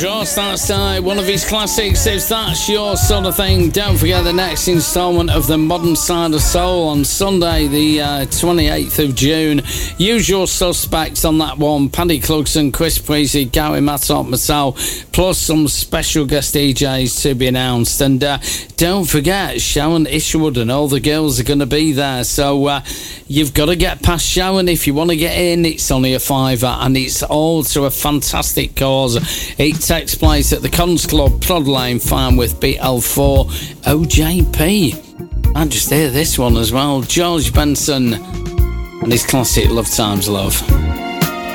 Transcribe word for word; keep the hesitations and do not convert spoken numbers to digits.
Joss, that's uh, one of his classics. If that's your sort of thing, don't forget the next instalment of the Modern Side of Soul on Sunday, the uh, twenty-eighth of June. Usual suspects on that one: Paddy Clugson, Chris Preasy, Gary Mattock, myself, plus some special guest D Js to be announced. And uh, don't forget, Sharon Isherwood and all the girls are going to be there. So uh, you've got to get past Sharon if you want to get in. It's only a fiver, and it's all to a fantastic cause. It takes place at the Cons Club, Plod Lane, Farnworth, B L four O J P. And just hear this one as well, George Benson and his classic Love Times Love.